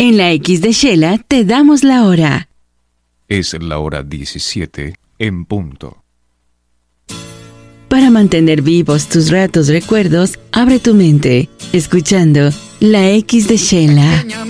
En la X de Shela te damos la hora. Es la hora 17 en punto. Para mantener vivos tus ratos recuerdos, abre tu mente, escuchando la X de Shela.